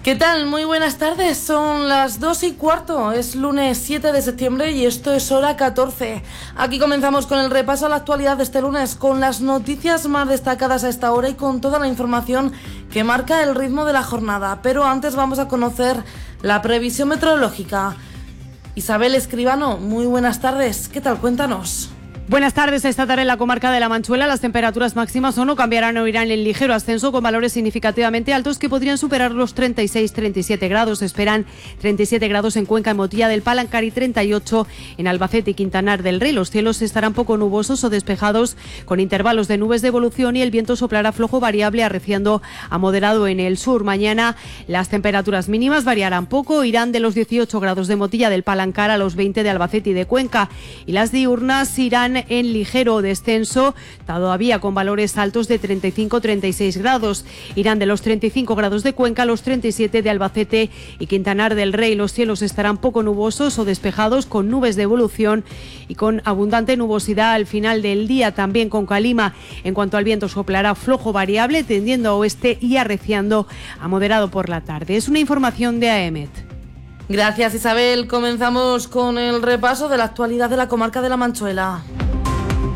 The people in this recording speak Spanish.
¿Qué tal? Muy buenas tardes, son las 2:15, es lunes 7 de septiembre y esto es hora 14. Aquí comenzamos con el repaso a la actualidad de este lunes, con las noticias más destacadas a esta hora y con toda la información que marca el ritmo de la jornada. Pero antes vamos a conocer la previsión meteorológica. Isabel Escribano, muy buenas tardes, ¿qué tal? Cuéntanos. Buenas tardes. Esta tarde en la comarca de La Manchuela las temperaturas máximas o no cambiarán o irán en ligero ascenso con valores significativamente altos que podrían superar los 36-37 grados. Esperan 37 grados en Cuenca y Motilla del Palancar y 38 en Albacete y Quintanar del Rey. Los cielos estarán poco nubosos o despejados con intervalos de nubes de evolución y el viento soplará flojo variable arreciando a moderado en el sur. Mañana las temperaturas mínimas variarán poco, irán de los 18 grados de Motilla del Palancar a los 20 de Albacete y de Cuenca y las diurnas irán en ligero descenso, todavía con valores altos de 35-36 grados. Irán de los 35 grados de Cuenca a los 37 de Albacete y Quintanar del Rey. Los cielos estarán poco nubosos o despejados con nubes de evolución y con abundante nubosidad al final del día, también con calima. En cuanto al viento, soplará flojo variable tendiendo a oeste y arreciando a moderado por la tarde. Es una información de AEMET. Gracias, Isabel. Comenzamos con el repaso de la actualidad de la comarca de La Manchuela.